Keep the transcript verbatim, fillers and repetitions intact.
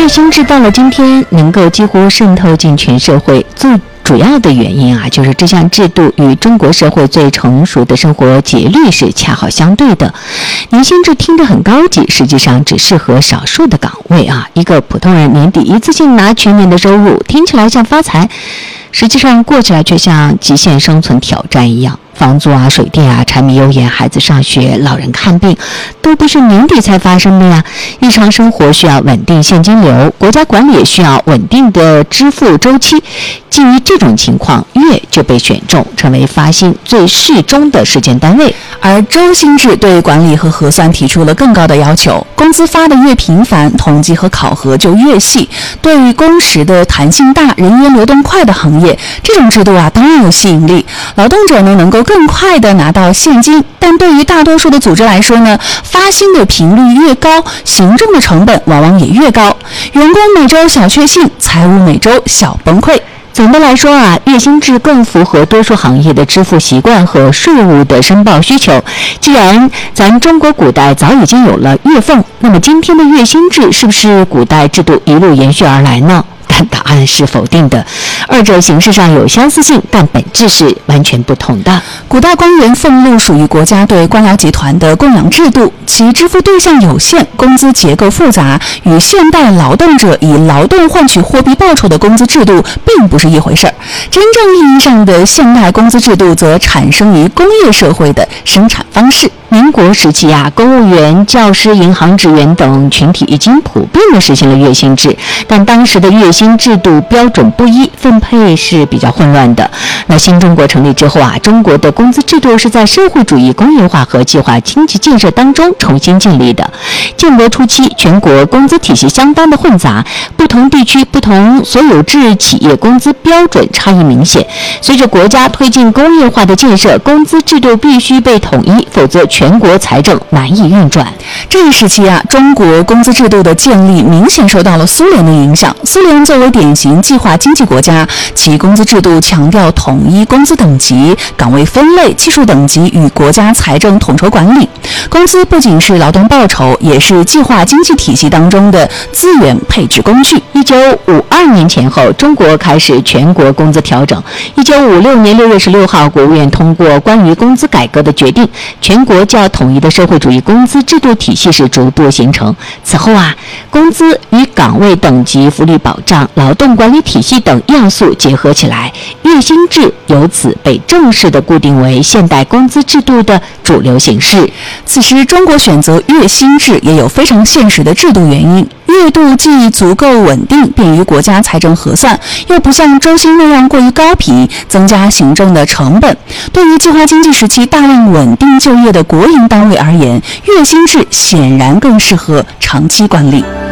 月薪制到了今天能够几乎渗透进全社会，最主要的原因啊，就是这项制度与中国社会最成熟的生活节律是恰好相对的。年薪制听着很高级，实际上只适合少数的岗位啊。一个普通人年底一次性拿全年的收入，听起来像发财，实际上过起来却像极限生存挑战一样。房租啊、水电啊、柴米油盐、孩子上学、老人看病，都不是年底才发生的呀。日常生活需要稳定现金流，国家管理也需要稳定的支付周期。基于这种情况，月就被选中，成为发薪最适中的时间单位。 而周薪制对管理和核算提出了更高的要求，工资发的越频繁，统计和考核就越细。对于工时的弹性大、人员流动快的行业，这种制度啊当然有吸引力，劳动者呢能够更快地拿到现金。但对于大多数的组织来说呢，发薪的频率越高，行政的成本往往也越高，员工每周小确幸，财务每周小崩溃。 总的来说啊，月薪制更符合多数行业的支付习惯和税务的申报需求。既然咱中国古代早已经有了月俸，那么今天的月薪制是不是古代制度一路延续而来呢？但答案是否定的，二者形式上有相似性，但本质是完全不同的。 古代官员俸禄属于国家对官僚集团的供养制度，其支付对象有限，工资结构复杂，与现代劳动者以劳动换取货币报酬的工资制度并不是一回事儿。真正意义上的现代工资制度则产生于工业社会的生产方式。 民国时期啊，公务员、教师、银行职员等群体已经普遍地实行了月薪制，但当时的月薪制度标准不一，分配是比较混乱的。那新中国成立之后啊，中国的工资制度是在社会主义工业化和计划经济建设当中重新建立的。建国初期，全国工资体系相当的混杂，不同地区、不同所有制企业工资标准差异明显。随着国家推进工业化的建设，工资制度必须被统一，否则全国财政难以运转。 这一时期啊，中国工资制度的建立明显受到了苏联的影响。苏联作为典型计划经济国家，其工资制度强调统一工资等级、岗位分类、技术等级与国家财政统筹管理。工资不仅是劳动报酬，也是计划经济体系当中的资源配置工具。 一九五二年前后，中国开始全国工资调整。一九五六年六月十六号，国务院通过关于工资改革的决定，全国较统一的社会主义工资制度体系是逐步形成。此后啊，工资与岗位等级、福利保障、劳动管理体系等要素结合起来，月薪制由此被正式的固定为现代工资制度的主流形式。 此时，中国选择月薪制也有非常现实的制度原因。月度既足够稳定，便于国家财政核算，又不像周薪那样过于高频，增加行政的成本。对于计划经济时期大量稳定就业的国营单位而言，月薪制显然更适合长期管理。